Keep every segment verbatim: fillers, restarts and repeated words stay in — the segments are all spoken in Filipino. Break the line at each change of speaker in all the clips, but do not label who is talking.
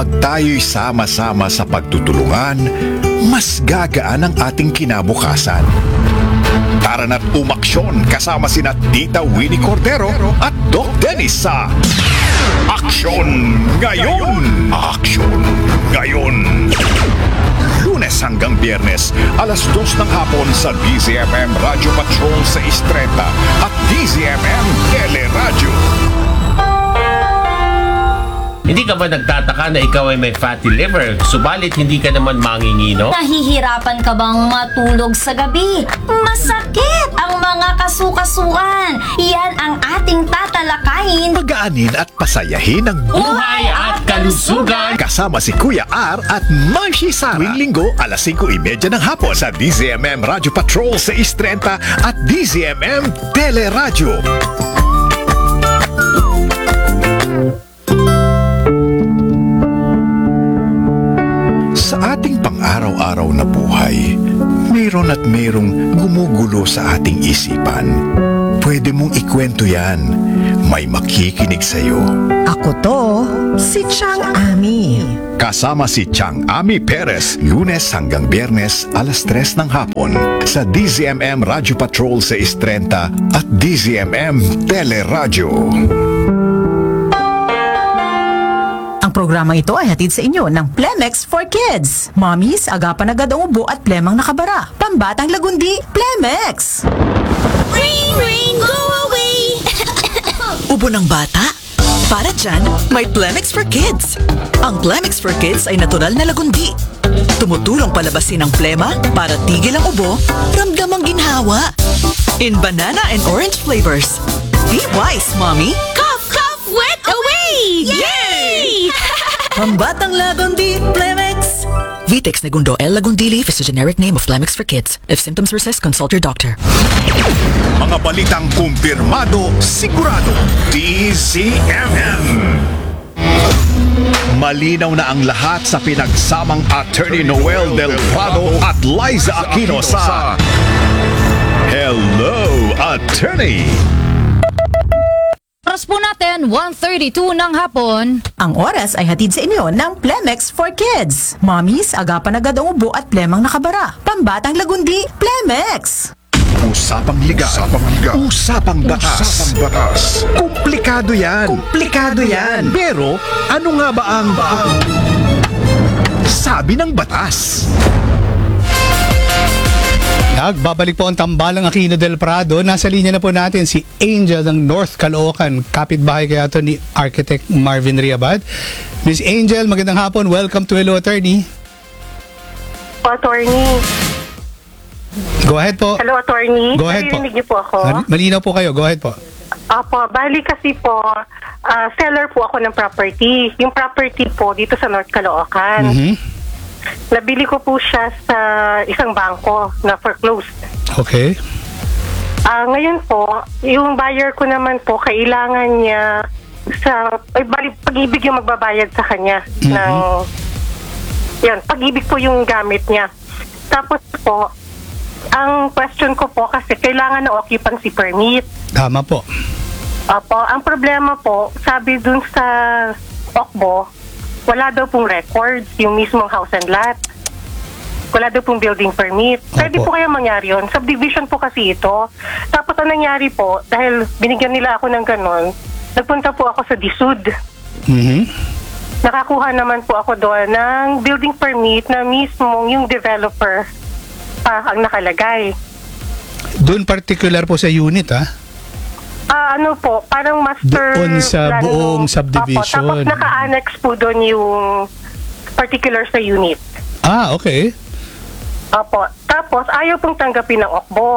kapag tayo'y sama-sama sa pagtutulungan, mas gagaan ang ating kinabukasan. Tara na't umaksyon kasama sina Tita Winnie Cordero at Doc Dennis sa Aksyon Ngayon! Aksyon Ngayon! Lunes hanggang Biyernes, alas dos ng hapon sa D Z M M Radio Patrol sa Istreta at D Z M M Teleradio.
Hindi ka ba nagtataka na ikaw ay may fatty liver, subalit hindi ka naman mangingino?
Nahihirapan ka bang matulog sa gabi? Masakit ang mga kasukasuan. Yan ang ating tatalakayin.
Pagaanin at pasayahin ang
Buhay at kalusugan!
kasama si Kuya R at Marcy Sara. Tuwing linggo, alas singko trenta ng hapon sa D Z M M Radio Patrol sa Istrenta at D Z M M Teleradio. Sa ating pang-araw-araw na buhay, mayroon at mayroong gumugulo sa ating isipan. Pwede mong ikwento yan. May makikinig sa'yo.
Ako to, si Chang Ami.
Kasama si Chang Ami Perez, Lunes hanggang Biyernes, alas tres ng hapon sa D Z M M Radio Patrol sa Istrenta at D Z M M Teleradio.
Ang programang ito ay hatid sa inyo ng Plemex for Kids. Mommies, agapan agad ang ubo at plemang nakabara. Pambatang lagundi, Plemex!
Rain, rain, go away!
Ubo ng bata? Para dyan, may Plemex for Kids. Ang Plemex for Kids ay natural na lagundi. Tumutulong palabasin ang plema para tigil ang ubo, ramdam ang ginhawa. In banana and orange flavors. Be wise, mommy!
Cough, cough, wet away!
Yay! Pambatang lagundi, Plemex! Vitex Negundo L. Lagundili is the generic name of Plemex for Kids. If symptoms persist, consult your doctor.
Mga balitang kumpirmado, sigurado, D Z M M. Malinaw na ang lahat sa pinagsamang Attorney Noel Del Prado at Liza Aquino sa Hello, Attorney!
Oras po natin, one thirty-two ng hapon.
Ang oras ay hatid sa inyo ng Plemex for Kids. Mommies, agapan agad ang ubo at plemang nakabara. Pambatang lagundi, Plemex!
Usapang liga. Usapang liga. Usapang batas. Usapang batas. Komplikado yan. Komplikado yan. Pero, ano nga ba ang sabi ng batas?
Nagbabalik po ang tambalang Aquino del Prado. Nasa linya na po natin si Angel ng North Caloocan, kapitbahay kaya ito ni Architect Marvin Riabad. Miss Angel, magandang hapon. Welcome to Hello, Attorney.
Attorney.
Go ahead po.
Hello, Attorney.
Go ahead po.
Narinig niyo po ako?
Mal- Malinaw po kayo. Go ahead po.
Apo, bali kasi po, ah, seller po ako ng property. Yung property po dito sa North Caloocan.
Mhm.
Nabili ko po siya sa isang bangko na foreclosed.
Okay.
Ah, ngayon po, yung buyer ko naman po, kailangan niya sa, ay bali, Pag-ibig yung magbabayad sa kanya.
Mhm.
Ng, yan, Pag-ibig po yung gamit niya. Tapos po, ang question ko po kasi kailangan ng occupancy permit.
Tama po.
Opo, ang problema po, sabi dun sa O C B O, wala daw pong records, yung mismong house and lot. Wala daw pong building permit. Pwede
Opo.
po kaya mangyari yun. Subdivision po kasi ito. Tapos ang nangyari po, dahil binigyan nila ako ng ganon, nagpunta po ako sa D S U D.
Mhm.
Nakakuha naman po ako doon ng building permit na mismong yung developer pa ang nakalagay.
Doon particular po sa unit, ha?
Ah, ano po, parang master
Doon sa
plan
buong
ng-
subdivision.
Opo, tapos naka-annex po doon yung particular sa unit.
Ah, okay.
Opo. Tapos ayaw pong tanggapin ng O C B O.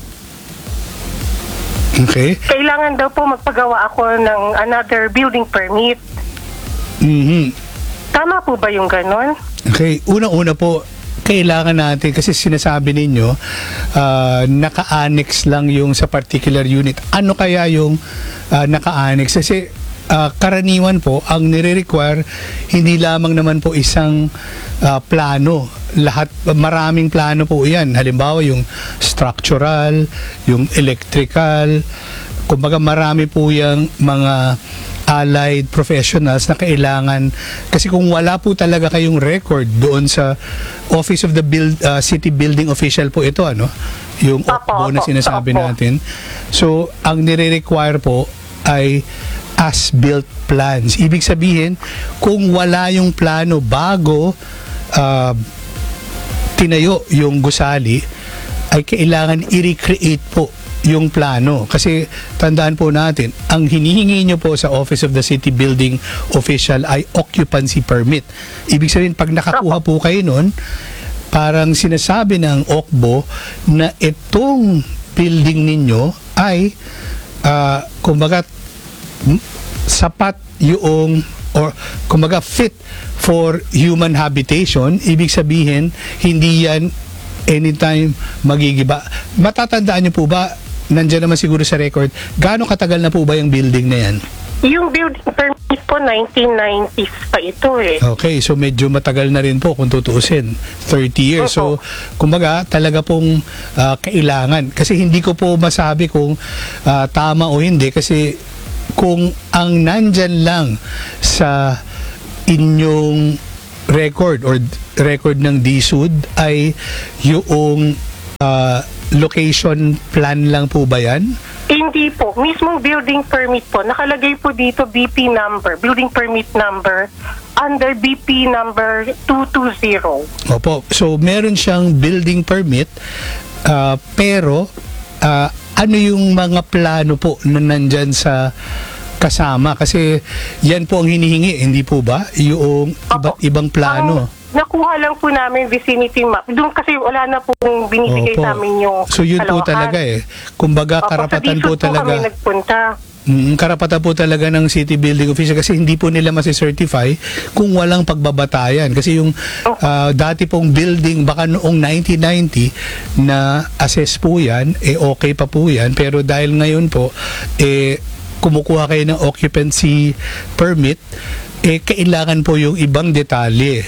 Okay.
Kailangan daw po magpagawa ako ng another building permit.
Mhm.
Tama po ba yung ganon?
Okay, unang-una po, kailangan natin, kasi sinasabi ninyo, ah, naka-annex lang yung sa particular unit. Ano kaya yung ah, naka-annex? Kasi ah, karaniwan po, ang nire-require, hindi lamang naman po isang ah, plano. Lahat, maraming plano po yan. Halimbawa, yung structural, yung electrical, kumbaga marami po yung mga allied professionals na kailangan, kasi kung wala po talaga kayong record doon sa Office of the Build, uh, City Building Official po ito, ano, yung O C B O na
Opo,
sinasabi
opo.
natin. So ang nire-require po ay as-built plans. Ibig sabihin, kung wala yung plano bago uh, tinayo yung gusali, ay kailangan i-recreate po yung plano. Kasi tandaan po natin, ang hinihingi nyo po sa Office of the City Building Official ay occupancy permit. Ibig sabihin, pag nakakuha po kayo nun, parang sinasabi ng O C B O na itong building ninyo ay uh, kumbaga m- sapat yung or kumbaga fit for human habitation. Ibig sabihin, hindi yan anytime magigiba. Matatandaan nyo po ba, nandiyan naman siguro sa record, gaano katagal na po ba yung building na yan?
Yung building permit po, nineteen nineties pa ito eh.
Okay, so medyo matagal na rin po kung tutuusin. thirty years. So, kumbaga, talaga pong ah, kailangan. Kasi hindi ko po masabi kung ah, tama o hindi. Kasi kung ang nandyan lang sa inyong record or record ng D S U D ay yung ah, location plan lang po ba yan?
Hindi po. Mismong building permit po, nakalagay po dito B P number, building permit number, under B P number two two zero.
Opo. So, meron siyang building permit, ah, pero ah, ano yung mga plano po na nandyan sa kasama? Kasi yan po ang hinihingi, hindi po ba? Yung iba't ibang plano.
Ang nakuha lang po namin vicinity map. Doon kasi wala na pong binibigay
Opo.
sa amin yung
So, yun po
kalawakan.
talaga eh. Kumbaga,
Opo,
karapatan
sa
po
D S U D kami
talaga.
nagpunta.
Mm, karapatan po talaga ng city building official kasi hindi po nila masicertify kung walang pagbabatayan. Kasi yung ah, dati pong building, baka noong nineteen ninety na assess po yan, eh okay pa po yan. Pero dahil ngayon po, eh kumukuha kayo ng occupancy permit, eh kailangan po yung ibang detalye.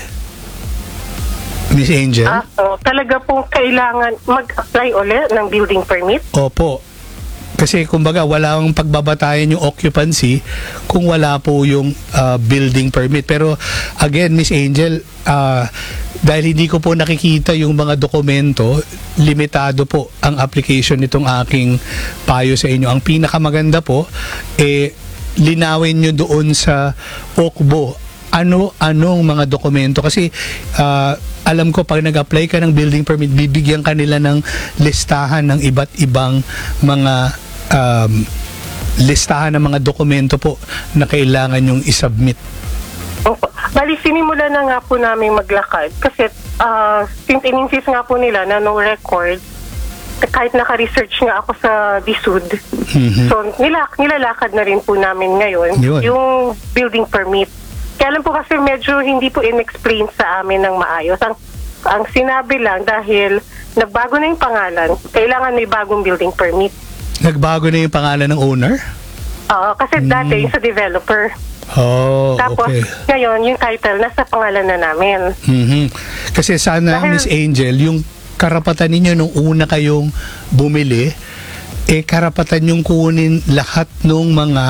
Miss Angel?
Ah, so, talaga pong kailangan mag-apply ulit ng building permit?
Opo. Kasi kumbaga wala ang pagbabatayan yung occupancy kung wala po yung ah, building permit. Pero again, Miss Angel, ah, dahil hindi ko po nakikita yung mga dokumento, limitado po ang application nitong aking payo sa inyo. Ang pinakamaganda po, eh, linawin nyo doon sa O C B O ano-anong mga dokumento. Kasi ah, alam ko pag nag-apply ka ng building permit, bibigyan ka nila ng listahan ng iba't ibang mga um, listahan ng mga dokumento po na kailangan yung isubmit.
Opo. Bali, sinimula na nga po namin maglakad kasi ah, since in-insist nga po nila na no record, kahit naka-research nga ako sa D S U D,
Mhm.
so nila, nilalakad na rin po namin ngayon
Yun.
yung building permit. Kaya lang po kasi medyo hindi po in-explain sa amin ng maayos. Ang, ang sinabi lang dahil nagbago na yung pangalan, kailangan may bagong building permit.
Nagbago na yung pangalan ng owner?
Oo, kasi dati yung sa developer.
Oh,
Tapos
okay.
ngayon yung title nasa pangalan na namin.
Mhm. Kasi sana,
Dahil-
Miss Angel, yung karapatan ninyo nung una kayong bumili, eh karapatan yung kunin lahat ng mga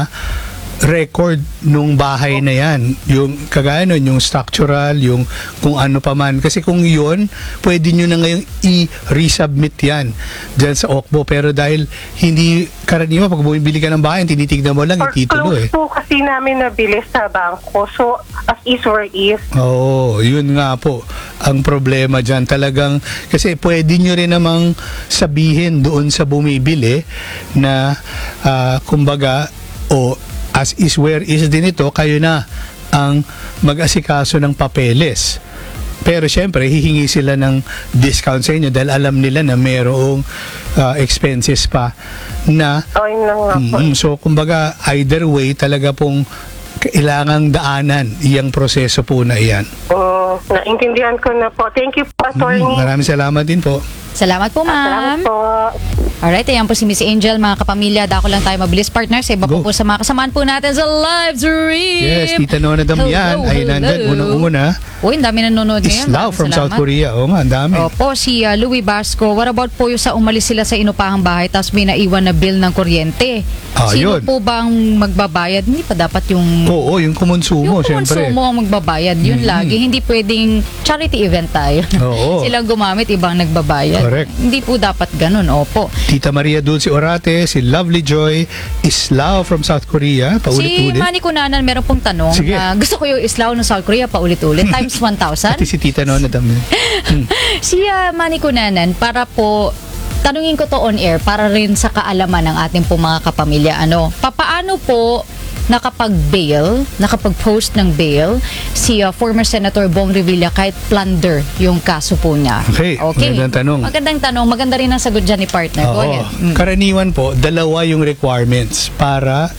record nung bahay na yan. Yung kagaya nun, yung structural, yung kung ano pa man. Kasi kung yun, pwede nyo na ngayong i-resubmit yan dyan sa O C B O. Pero dahil hindi karaniwan, pag bumibili ka ng bahay, tinitignan mo lang yung
Or
titulo
close
eh.
po kasi namin nabili sa bangko. So, as is where is.
Oo, yun nga po ang problema dyan. Talagang, kasi pwede nyo rin namang sabihin doon sa bumibili na, ah, kumbaga, o as is where is din ito, kayo na ang mag-asikaso ng papeles. Pero syempre, hihingi sila ng discount sa inyo dahil alam nila na mayroong ah, expenses pa na
O, yun na nga po.
mm, so kumbaga either way talaga pong kailangang daanan iyang proseso po na iyan.
Oh, naintindihan ko na po. Thank you po, attorney.
Mm, maraming salamat din po.
Salamat po,
Salamat
ma'am.
po.
Alright, ayan po si Miss Angel, mga kapamilya. Dako lang tayo mabilis, partner. Sa iba po
Go.
po sa mga kasamaan po natin sa live stream.
Yes, Tita Nona Damian
Hello,
ay
hello.
nandyan. Unang-una,
Uy, ang dami nanonood ngayon.
Islao
Maraming
from South
salamat.
Korea. Oo nga, ang dami.
Opo, si uh, Louie Basco. What about po yung sa umalis sila sa inupahang bahay tapos may naiwan na bill ng kuryente?
Ah,
Sino
yun.
po bang magbabayad? Hindi pa dapat yung...
Oo, yung kumonsumo,
yung
syempre.
konsumo ang magbabayad. Yun
Mhm.
lagi. Hindi pwedeng charity event tayo.
Oo.
Silang gumamit, ibang nagbabayad.
Correct.
Hindi po dapat ganun. Opo.
Tita Maria Dulce Orate, si Lovely Joy, Islao from South Korea,
Si
paulit-ulit.
Manny Cunanan, meron pong tanong.
Sige.
Ah, gusto ko yung Islao ng South Korea paulit-ulit. Times one thousand.
Pati si Tita Nona Damian.
Si uh, Manny Cunanan, para po tanungin ko to on air para rin sa kaalaman ng ating po mga kapamilya. Ano, papaano po nakapag-bail, nakapag-post ng bail si uh, former Senator Bong Revilla kahit plunder yung kaso po niya?
Okay, magandang tanong.
Magandang tanong. Maganda rin ang sagot dyan ni partner. Go
Oo.
ahead. Mm.
Karaniwan po, dalawa yung requirements para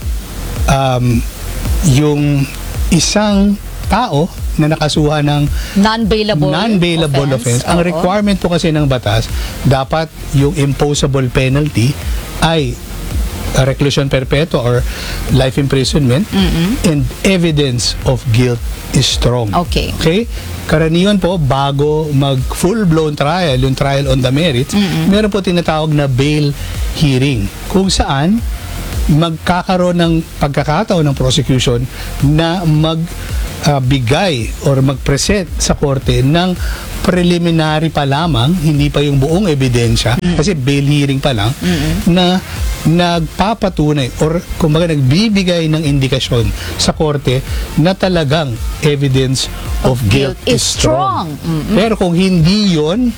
um, yung isang tao na nakasuhan ng
Non-bailable
non-bailable offense. Ang
Oo.
requirement po kasi ng batas, dapat yung imposable penalty ay uh, reclusion perpetua or life imprisonment and evidence of guilt is strong.
Okay.
Okay? Karaniwan po, bago mag full-blown trial, yung trial on the merits, meron po tinatawag na bail hearing kung saan magkakaroon ng pagkakataon ng prosecution na mag uh, bigay or mag-present sa korte ng preliminary pa lamang, hindi pa yung buong ebidensya, kasi bail hearing pa lang, na nagpapatunay or kumbaga nagbibigay ng indikasyon sa korte na talagang evidence of, guilt, is strong.
Mm-mm.
Pero kung hindi yon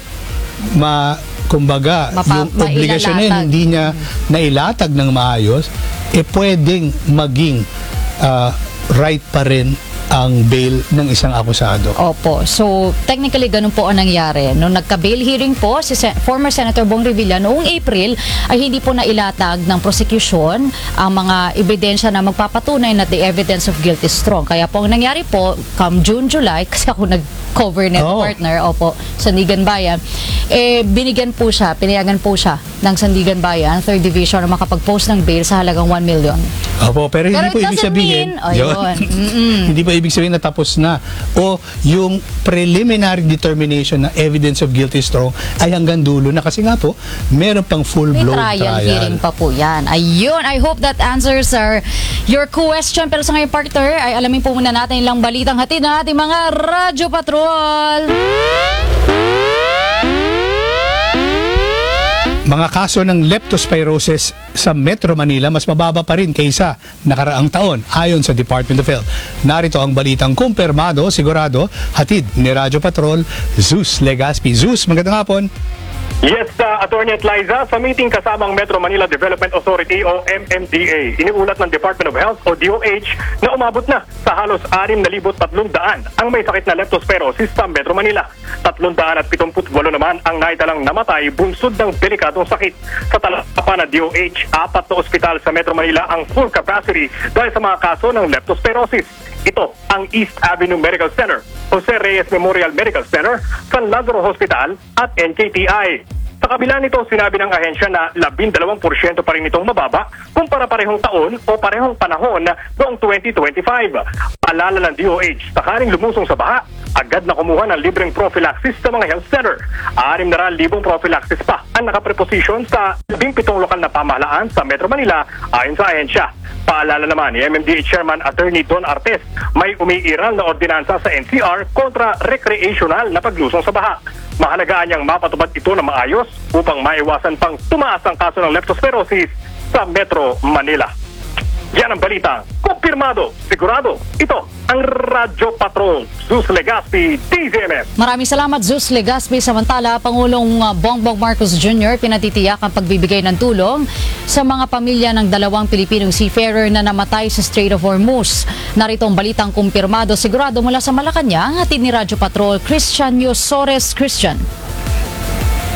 ma kumbaga
Mapa-
yung obligasyon na yun,
mailalatag.
hindi niya nailatag ng maayos, eh pwedeng maging ah, right pa rin ang bail ng isang akusado.
Opo. So, technically, ganun po ang nangyari. Nung nagka-bail hearing po, si Sen- former Senator Bong Revilla, noong April, ay hindi po nailatag ng prosecution ang mga ebidensya na magpapatunay na the evidence of guilt is strong. Kaya po, ang nangyari po, come June, July, kasi ako nag-cover net
Oh.
partner, opo, Sandigan Bayan, eh, binigyan po siya, pinayagan po siya ng Sandigan Bayan, third Division, na makapag-post ng bail sa halagang one million.
Opo, pero hindi
Pero
po
it
ibig
doesn't
sabihin,
mean- oh, yun. Mm-mm.
hindi po ibig sabihin na tapos na. O yung preliminary determination na evidence of guilt is strong ay hanggang dulo na. Kasi nga po, meron pang
May
full-blown
trial,
trial.
hearing pa po yan. Ayun, I hope that answers our, your question. Pero sa ngayon, partner, ay alamin po muna natin ilang balitang hatid na ating mga Radyo Patrol.
Mga kaso ng leptospirosis sa Metro Manila mas mababa pa rin kaysa nakaraang taon ayon sa Department of Health. Narito ang balitang kumpirmado, sigurado, hatid ni Radyo Patrol, Zeus Legaspi. Zeus, magandang hapon.
Yes, uh, Attorney at Liza, sa meeting kasamang Metro Manila Development Authority o M M D A, iniulat ng Department of Health o D O H na umabot na sa halos anim na libo tatlong daan ang may sakit na leptospirosis sa Metro Manila. tatlong daan at pitongput walo naman ang naitalang namatay bunsod ng delikatong sakit. Sa talapapan ng D O H, apat na ospital sa Metro Manila ang full capacity dahil sa mga kaso ng leptospirosis. Ito ang East Avenue Medical Center, Jose Reyes Memorial Medical Center, San Lazaro Hospital at N K T I. Sa kabila nito, sinabi ng ahensya na labindalawang porsyento pa rin itong mababa kumpara parehong taon o parehong panahon noong twenty twenty-five. Paalala ng D O H, sakaling lumusong sa baha, agad na kumuha ng libreng prophylaxis sa mga health center. Anim na libong prophylaxis pa ang nakapreposisyon sa labing pitong lokal na pamahalaan sa Metro Manila ayon sa ahensya. Paalala naman ni M M D A Chairman Attorney Don Artes, may umiiral na ordinansa sa N C R kontra recreational na paglusong sa baha. Mahalagaan niyang mapatupad ito na maayos upang maiwasan pang tumaas ang kaso ng leptospirosis sa Metro Manila. Yan ang balita. Kumpirmado, sigurado. Ito ang Radyo Patrol. Zeus Legaspi, D Z M S.
Maraming salamat, Zeus Legaspi. Samantala, Pangulong uh, Bongbong Marcos Junior pinatitiyak ang pagbibigay ng tulong sa mga pamilya ng dalawang Pilipinong seafarer na namatay sa Strait of Hormuz. Narito ang balitang kumpirmado, sigurado mula sa Malacanang, hatid ni Radyo Patrol, Christian Yosores. Christian.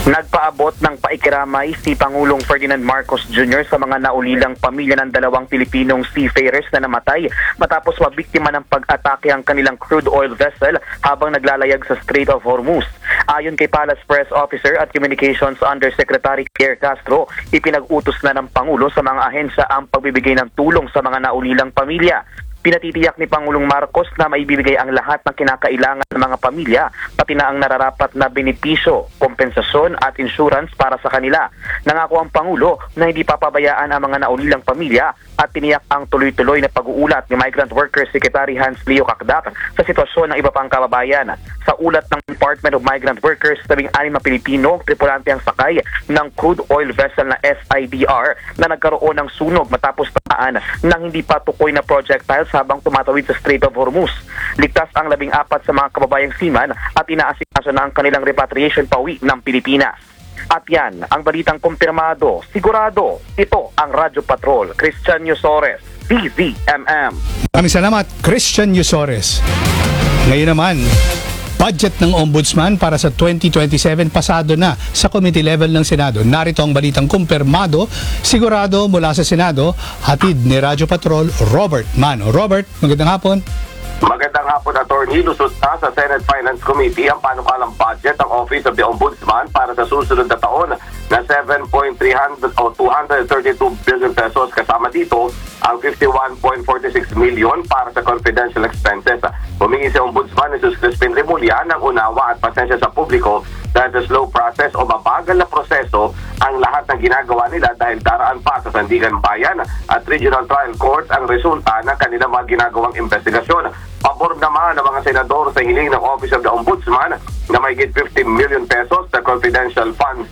Nagpaabot ng paikiramay si Pangulong Ferdinand Marcos Junior sa mga naulilang pamilya ng dalawang Pilipinong seafarers na namatay matapos mabiktima ng pag-atake ang kanilang crude oil vessel habang naglalayag sa Strait of Hormuz. Ayon kay Palace Press Officer at Communications Undersecretary Claire Castro, ipinag-utos na ng Pangulo sa mga ahensya ang pagbibigay ng tulong sa mga naulilang pamilya. Pinatitiyak ni Pangulong Marcos na maibibigay ang lahat ng kinakailangan ng mga pamilya, pati na ang nararapat na benepisyo, kompensasyon at insurance para sa kanila. Nangako ang Pangulo na hindi papabayaan ang mga naulilang pamilya at tiniyak ang tuloy-tuloy na pag-uulat ni Migrant Workers Secretary Hans Leo Cacdac sa sitwasyon ng iba pang kababayan. Sa ulat ng Department of Migrant Workers, tabing anim na Pilipino, tripulante ang sakay ng crude oil vessel na S I D R na nagkaroon ng sunog matapos tamaan ng hindi pa tukoy na projectiles habang tumatawid sa Strait of Hormuz. Ligtas ang labing apat sa mga kababayang seaman at inaasikaso na ang kanilang repatriation pauwi ng Pilipinas. At yan, ang balitang kumpirmado, sigurado, ito ang Radyo Patrol, Christian Yusores, D Z M M.
Maraming salamat, Christian Yusores. Ngayon naman, budget ng Ombudsman para sa twenty twenty-seven pasado na sa committee level ng Senado. Narito ang balitang kumpirmado, sigurado mula sa Senado, hatid ni Radyo Patrol, Robert Mano. Robert, magandang hapon.
Magandang hapon, Attorney. Lusot na sa Senate Finance Committee ang panukalang budget ng Office of the Ombudsman para sa susunod na taon na seven point three hundred o two hundred thirty-two billion pesos. Kasama dito ang fifty-one point four six million para sa confidential expenses. Humingi si Ombudsman ni Sus Crispin Remulla ng unawa at pasensya sa publiko dahil sa slow process o mabagal na proseso ang lahat ng ginagawa nila dahil daraan pa sa Sandigan Bayan at Regional Trial Court ang resulta ng kanilang mga ginagawang investigasyon. Pabor naman ng mga senador sa hiling ng Office of the Ombudsman na may higit fifty million pesos sa confidential funds.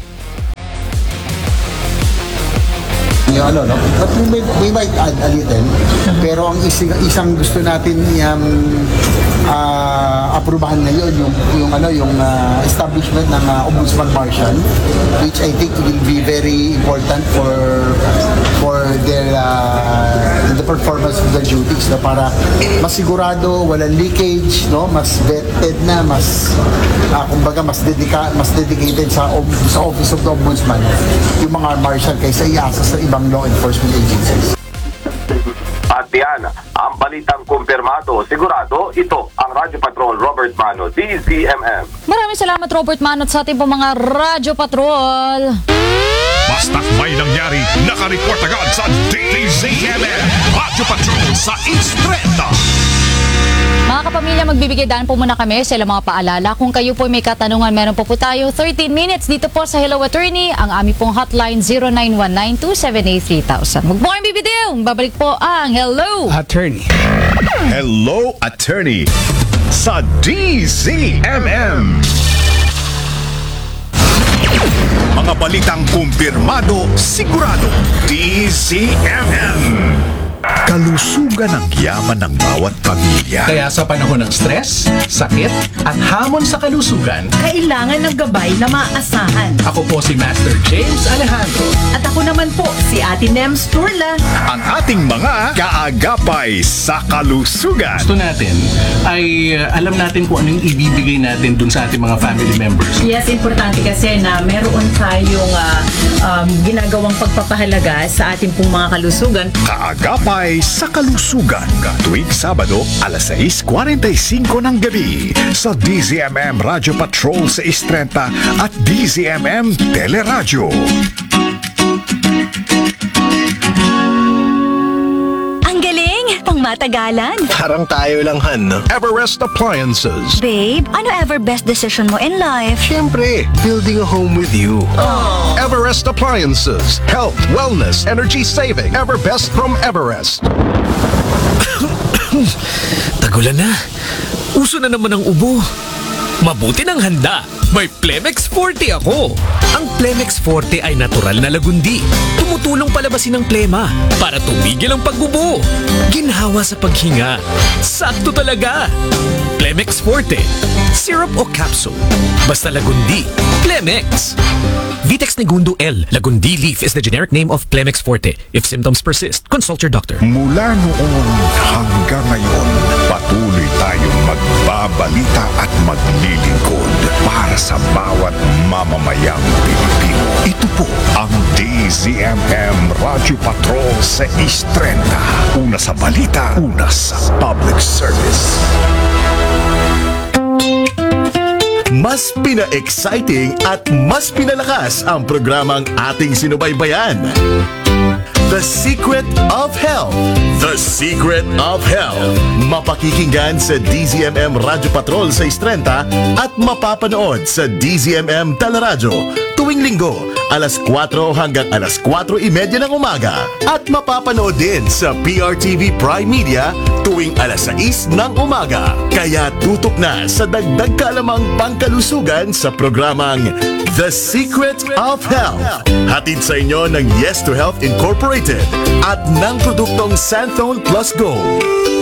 Yung ano, no? But we might, we might add a little, pero ang isang, isang gusto natin um, uh, aprubahan ngayon yung, yung, ano, yung uh, establishment ng uh, Ombudsman Marshal, which I think will be very important for for their uh, the performance of their duties, no? Para masigurado, walang leakage, no? Mas vetted na, mas uh, kumbaga mas dedika, mas dedicated sa sa Office of the Ombudsman yung mga marshal kaysa iasa sa ibang law enforcement agencies.
At yan, ang balitang kumpirmado, sigurado, ito ang Radyo Patrol, Robert Mano, D Z M M.
Maraming salamat, Robert Manot, sa ating po mga Radyo Patrol.
Basta't may nangyari, nakareport agad sa D Z M M. Radyo Patrol sa East Trenta.
Mga kapamilya, magbibigay daan po muna kami sa ilang mga paalala. Kung kayo po may katanungan, meron po po tayo thirteen minutes dito po sa Hello Attorney. Ang aming pong hotline zero nine one nine two seven eight three thousand. Huwag po kayong bibidiw. Babalik po ang Hello
Attorney.
Hello Attorney sa D Z M M. Mga balitang kumpirmado, sigurado, D Z M M. Kalusugan ang yaman ng bawat pamilya.
Kaya sa panahon ng stress, sakit, at hamon sa kalusugan,
Kailangan ng gabay na maasahan.
ako po si Master James Alejandro.
At ako naman po, si Ate Nems Turla.
Ang ating mga kaagapay sa kalusugan.
Gusto natin ay uh, alam natin kung anong ibibigay natin dun sa ating mga family members.
Yes, importante kasi na meron tayong ah, um, ginagawang pagpapahalaga sa ating pong mga kalusugan.
Kaagapay sa kalusugan. Tuwing Sabado, alas sais forty-five ng gabi sa D Z M M Radio Patrol sa East Trenta at D Z M M Teleradyo.
Ang galing! Pangmatagalan!
Parang tayo lang, Han, no? Everest Appliances.
Babe, ano ever best decision mo in life?
Siyempre, building a home with you. Everest Appliances. Health, wellness, energy saving. Everbest from Everest.
Tagulan na. Uso na naman ang ubo. Mabuti ng handa. May Plemex Forte ako. Ang Plemex Forte ay natural na lagundi. Tumutulong palabasin ang plema para tumigil ang pag-ubo. Ginhawa sa paghinga. Sakto talaga. Plemex Forte. Syrup o capsule. Basta lagundi. Plemex. Vitex Negundo L. Lagundi leaf is the generic name of Plemex Forte. If symptoms persist, consult your doctor.
Mula noon hanggang ngayon, patuloy tayong magbabalita at maglilingkod para sa bawat mamamayang Pilipino. Ito po ang D Z M M Radyo Patrol sa East trenta. Una sa balita, una sa public service.
Mas pina-exciting at mas pinalakas ang programang ating sinubaybayan. The Secret of Health. The Secret of Health. Mapakikinggan sa D Z M M Radyo Patrol sa East trenta at mapapanood sa D Z M M Teleradyo tuwing linggo, alas kwatro hanggang alas kwatro trenta ng umaga. At mapapanood din sa P R T V Prime Media tuwing alas sais ng umaga. Kaya tutok na sa dagdag kalamang pangkalusugan sa programang The Secret of Health. Hatid sa inyo ng Yes to Health Incorporated at ng produktong Santhone Plus Gold.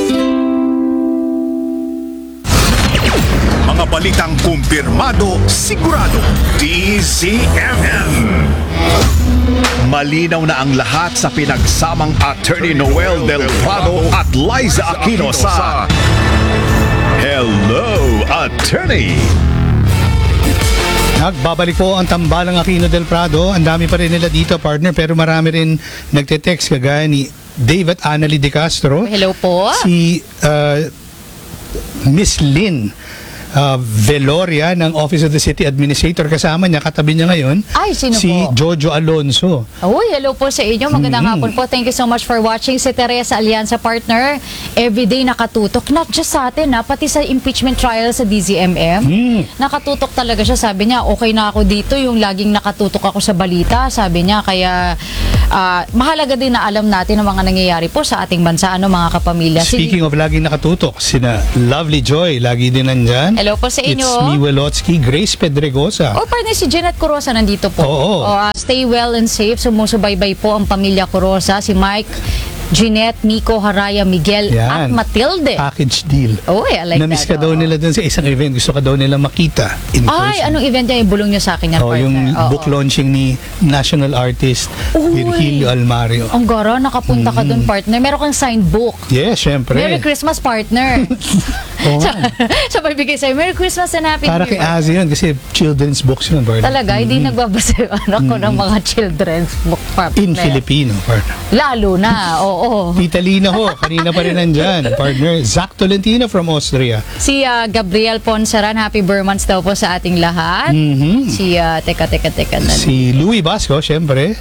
Mga balitang kumpirmado, sigurado, D Z M M. Malinaw na ang lahat sa pinagsamang Attorney Noel Del Prado at Liza Aquino sa Hello, Attorney!
Nagbabalik po ang tambalang Aquino Del Prado. Ang dami pa rin nila dito, partner, pero marami rin nagte-text kagaya ni David Annali De Castro.
Hello po.
Si uh, Miss Lynn uh, Veloria ng Office of the City Administrator. Kasama niya, katabi niya ngayon.
Ay, sino
si
po?
Jojo Alonso.
Uy, hello po sa inyo. Magandang
Mm-hmm.
hapon po. Thank you so much for watching. Si Teresa Alianza, partner. Everyday nakatutok. Not just sa atin, ha, pati sa impeachment trial sa D Z M M.
Mm.
Nakatutok talaga siya. Sabi niya, okay na ako dito. Yung laging nakatutok ako sa balita. Sabi niya, kaya uh, mahalaga din na alam natin ang mga nangyayari po sa ating bansa. Ano, mga kapamilya.
Speaking of laging nakatutok, sina Lovely Joy, lagi din nandyan.
Hello po sa inyo.
It's me, Welotsky, Grace Pedregosa.
O, partner, si Janet Corosa nandito po.
Oo.
O, uh, stay well and safe. Sumusubaybay po ang pamilya Corosa. Si Mike, Jeanette, Nico, Haraya, Miguel, at
Yan.
Matilde.
Package deal.
Oh, I like
Namiss
that.
ka daw
Oo.
nila dun sa isang event. Gusto ka daw nila makita in
Ay,
person.
anong event niya? Ibulong niyo sa akin yan,
Oh,
partner.
yung
Oo.
book launching ni national artist
Uy.
Virgilio Almario.
Ang gara, nakapunta ka dun, partner. Meron kang signed book.
Yes, syempre.
Merry Christmas, partner.
Oo.
Sabay bigay sa'yo, Merry Christmas and Happy
Para
New
kay
Year.
Azi yun kasi children's books yun, partner.
Talaga, hindi nagbabasa yung anak ko ng mga children's book, partner.
In Filipino, partner.
Lalo na, oo.
Tita Lina ho, kanina pa rin nandyan. Partner, Zach Tolentino from Austria.
Si uh, Gabriel Ponceran, happy Burmans daw po sa ating lahat.
Mhm.
Si, uh, teka, teka, teka. Na,
Si Louie Basco, syempre.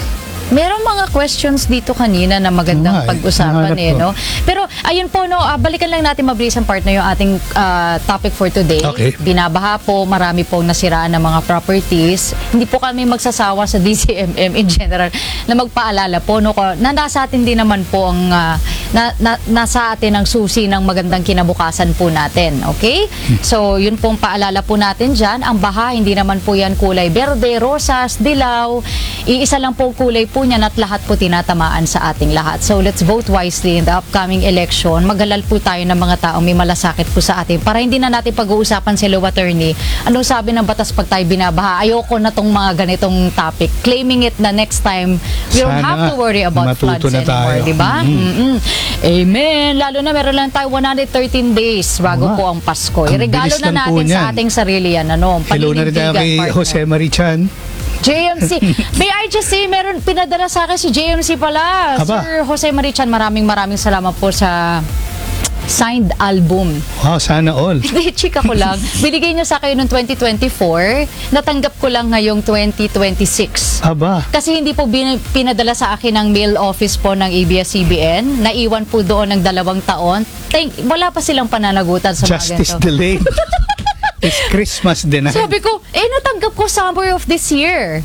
Merong mga questions dito kanina na magandang
Oo nga eh.
pag-usapan
Hinahanap
eh,
ko.
no? Pero ayun po, no, ah, balikan lang natin mabilis ang partner yung ating ah, topic for today.
Okay.
Binabaha po, marami pong nasiraan ng mga properties. Hindi po kami magsasawa sa D C M M in general na magpaalala po, no, ko- na nasa atin din naman po ang ah, na, na, nasa atin ang susi ng magandang kinabukasan po natin. Okay? So, yun pong paalala po natin dyan. Ang baha, hindi naman po yan kulay berde, rosas, dilaw. Iisa lang po kulay po niyan at lahat po tinatamaan sa ating lahat. So, let's vote wisely in the upcoming election. Magalal po tayo ng mga taong may malasakit po sa atin para hindi na natin pag-uusapan si Law Attorney. Anong sabi ng batas pag tayo binabaha? Ayoko na tong mga ganitong topic. Claiming it na next time, we don't
Sana
have to worry about
matuto
floods
na
anymore.
tayo.
Diba?
Mhm.
Mm-mm. Amen. Lalo na meron lang tayo one hundred thirteen days bago
Oo nga.
po ang Pasko.
Ang
Iregalo
bilis
na
lang po
natin sa
niyan.
ating sarili yan. Ano?
Hello na rin tayo
Paninindigan,
kay
partner.
Jose Marichan.
J M C. May I just say, meron pinadala sa akin si J M C pala.
Aba.
Sir Jose Marichan, maraming maraming salamat po sa signed album.
Wow, sana all.
Hindi, chika ko lang. Binigay niyo sa akin noong twenty twenty-four, natanggap ko lang ngayong twenty twenty-six.
Aba.
Kasi hindi po bin- pinadala sa akin ng mail office po ng A B S C B N. Naiwan po doon ng dalawang taon. Thank, wala pa silang pananagutan sa mga
Justice
ganito.
delayed. It's Christmas din. ah.
Sabi ko, eh natanggap ko summer of this year.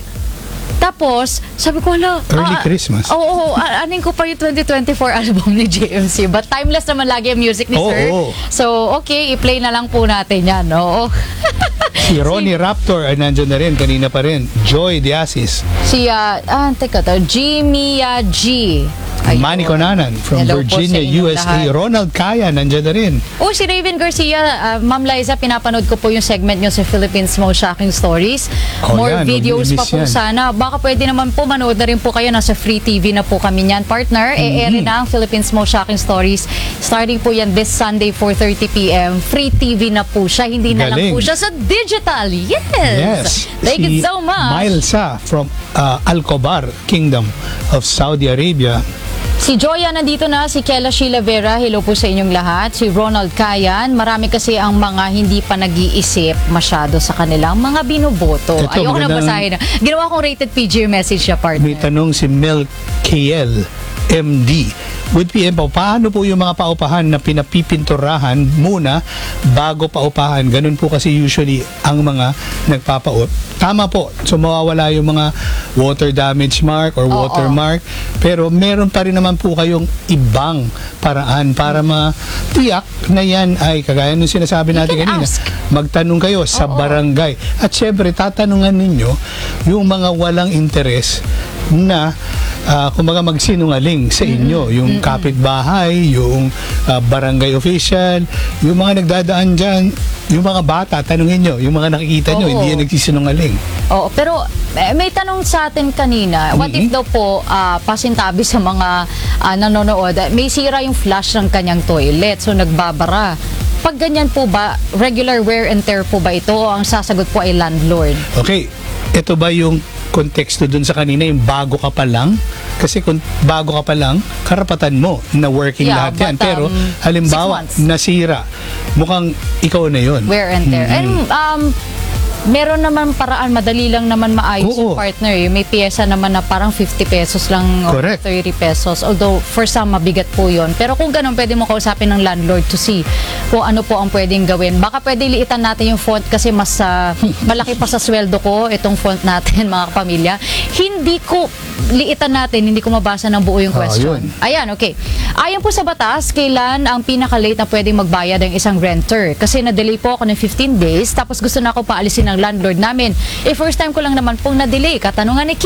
Tapos, sabi ko, hala.
Early
ah,
Christmas.
Oo, oo, ah, anin ko pa yung twenty twenty-four album ni J M C. But timeless naman lagi ang music ni
Oo,
Sir.
oo.
So, okay, i-play na lang po natin yan, no?
Si Ronnie Raptor ay nandiyan na rin. Kanina pa rin. Joy Diasis.
Si, ah, ah, teka to, G Mia G. Ayun.
Manny Conanan from
Hello po
Virginia,
sa inyong
U S A.
lahat.
Ronald Kaya, nandiyan na rin.
Oh, si Raven Garcia, uh, Ma'am Liza, pinapanood ko po yung segment nyo sa Philippines Most Shocking Stories.
Oh,
More
yan,
videos pa
mamimiss
po
yan.
sana. Baka pwede naman po manood na rin po kayo. Nasa Free T V na po kami niyan, partner.
Mm-hmm.
E-ere na ang Philippines Most Shocking Stories. Starting po yan this Sunday, four thirty p.m. Free T V na po siya. Hindi na lang
Galing.
po siya sa digital. Yes!
Yes.
Thank
si
you so much.
Mailsa from uh, Al-Khobar Kingdom of Saudi Arabia.
Si Joya nandito na, si Kela Sheila Vera, hello po sa inyong lahat. Si Ronald Kayan, marami kasi ang mga hindi pa nag-iisip masyado sa kanilang mga binoboto.
Ito,
Ayoko na
magandang-
basahin. Ginawa kong rated P G yung message siya, partner.
May tanong si Mel K L M D. With P M po, paano po yung mga paupahan na pinapipinturahan muna bago paupahan? Ganun po kasi usually ang mga nagpapaut. Tama po, so mawawala yung mga water damage mark or
Oo.
watermark. Pero meron pa rin naman po kayong ibang paraan para matiyak na yan ay kagaya nung sinasabi natin
can
kanina.
ask.
Magtanong kayo sa barangay. At syempre, tatanungan ninyo yung mga walang interes na uh, kumbaga magsinungaling sa inyo. Yung kapitbahay, yung uh, barangay official, yung mga nagdadaan dyan, yung mga bata, tanungin nyo. Yung mga nakikita nyo,
Oo.
hindi yan nagsisinungaling.
Oo, pero eh, may tanong sa atin kanina, what if daw po ah, pasintabi sa mga ah, nanonood, eh, may sira yung flush ng kanyang toilet, so nagbabara. Pag ganyan po ba, regular wear and tear po ba ito o ang sasagot po ay landlord?
Okay, ito ba yung konteksto dun sa kanina, yung bago ka pa lang? Kasi kung bago ka pa lang, karapatan mo na working
Yeah,
lahat yan.
but,
Pero
um,
halimbawa,
six months.
nasira, mukhang ikaw na yun.
Wear and tear.
Mhm.
And um, meron naman paraan, madali lang naman maayos yung partner. Eh. May piyesa naman na parang fifty pesos lang o
Correct.
thirty pesos. Although for some mabigat po yun. Pero kung ganun, pwede mo kausapin ng landlord to see kung ano po ang pwedeng gawin. Baka pwede liitan natin yung font kasi mas ah, malaki pa sa sweldo ko itong font natin, mga kapamilya. Hindi ko liitan natin, hindi ko mabasa ng buo yung
Ah,
question.
yun.
Ayan, okay. Ayon po sa batas, kailan ang pinaka-late na pwedeng magbayad ng isang renter? Kasi na-delay po ako ng fifteen days, tapos gusto na ako paalisin ng landlord namin. Eh, first time ko lang naman pong na-delay. Katanungan ni